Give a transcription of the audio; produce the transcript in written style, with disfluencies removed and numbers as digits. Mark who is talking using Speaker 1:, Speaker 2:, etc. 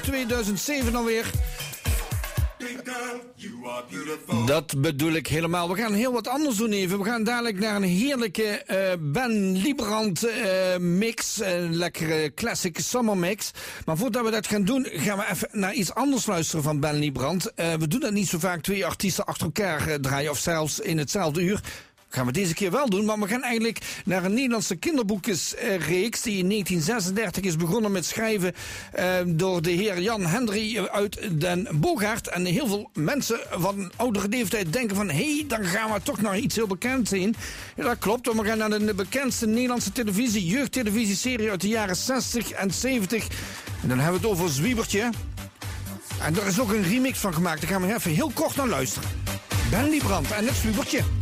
Speaker 1: 2007 alweer. Dat bedoel ik helemaal. We gaan heel wat anders doen even. We gaan dadelijk naar een heerlijke Ben Liebrand mix. Een lekkere classic summer mix. Maar voordat we dat gaan doen, gaan we even naar iets anders luisteren van Ben Liebrand. We doen dat niet zo vaak, 2 artiesten achter elkaar draaien. Of zelfs in hetzelfde uur. Gaan we deze keer wel doen, maar we gaan eigenlijk naar een Nederlandse kinderboekjesreeks die in 1936 is begonnen met schrijven door de heer Jan Hendry uit Den Boogaard. En heel veel mensen van oudere leeftijd denken van, hé, dan gaan we toch naar iets heel bekends heen. Ja, dat klopt, want we gaan naar de bekendste Nederlandse jeugdtelevisieserie uit de jaren 60 en 70. En dan hebben we het over Zwiebertje. En er is ook een remix van gemaakt, daar gaan we even heel kort naar luisteren. Ben Liebrand en het Zwiebertje.